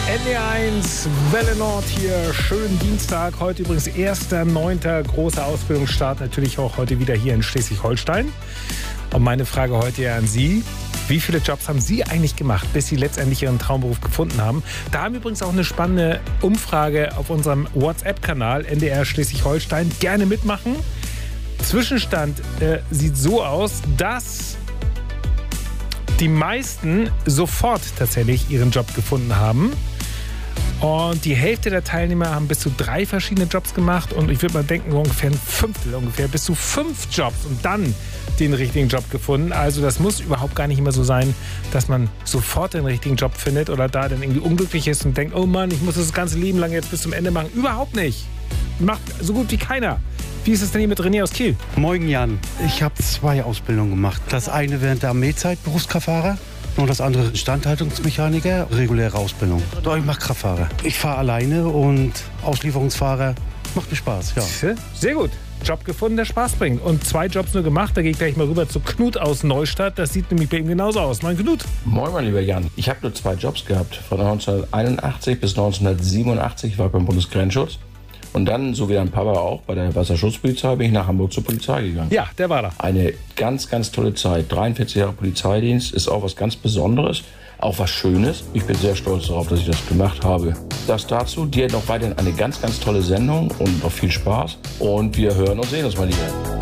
NDR1, Welle Nord hier, schönen Dienstag. Heute übrigens 1.9. großer Ausbildungsstart, natürlich auch heute wieder hier in Schleswig-Holstein. Und meine Frage heute an Sie: Wie viele Jobs haben Sie eigentlich gemacht, bis Sie letztendlich Ihren Traumberuf gefunden haben? Da haben wir übrigens auch eine spannende Umfrage auf unserem WhatsApp-Kanal NDR Schleswig-Holstein. Gerne mitmachen. Zwischenstand sieht so aus, dass die meisten sofort tatsächlich ihren Job gefunden haben. Und die Hälfte der Teilnehmer haben bis zu 3 verschiedene Jobs gemacht. Und ich würde mal denken, ungefähr ein Fünftel, bis zu 5 Jobs und dann den richtigen Job gefunden. Also das muss überhaupt gar nicht immer so sein, dass man sofort den richtigen Job findet oder da dann irgendwie unglücklich ist und denkt, oh Mann, ich muss das ganze Leben lang jetzt bis zum Ende machen. Überhaupt nicht. Macht so gut wie keiner. Wie ist es denn hier mit René aus Kiel? Moin Jan, ich habe 2 Ausbildungen gemacht. Das eine während der Armeezeit, Berufskraftfahrer. Und das andere Instandhaltungsmechaniker, reguläre Ausbildung. Doch, ich mache Kraftfahrer. Ich fahre alleine und Auslieferungsfahrer. Macht mir Spaß, ja. Sehr gut. Job gefunden, der Spaß bringt. Und 2 Jobs nur gemacht. Da gehe ich gleich mal rüber zu Knut aus Neustadt. Das sieht nämlich bei ihm genauso aus. Mein Knut. Moin, mein lieber Jan. Ich habe nur 2 Jobs gehabt. Von 1981 bis 1987 war ich beim Bundesgrenzschutz. Und dann, so wie dein Papa auch, bei der Wasserschutzpolizei bin ich nach Hamburg zur Polizei gegangen. Ja, der war da. Eine ganz, ganz tolle Zeit. 43 Jahre Polizeidienst ist auch was ganz Besonderes, auch was Schönes. Ich bin sehr stolz darauf, dass ich das gemacht habe. Das dazu, dir noch weiterhin eine ganz, ganz tolle Sendung und noch viel Spaß. Und wir hören und sehen uns mal lieber.